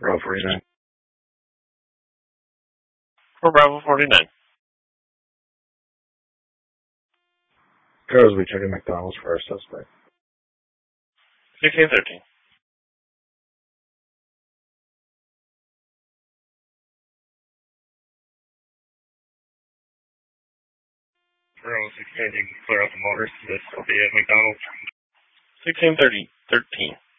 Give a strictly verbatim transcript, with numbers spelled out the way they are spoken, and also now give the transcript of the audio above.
Bravo forty-nine. For Bravo forty-nine. Cars, we checking McDonald's for our suspect. sixteen thirteen. Bravo sixteen, you can clear out the motors. This will be at McDonald's. sixteen thirty, thirteen.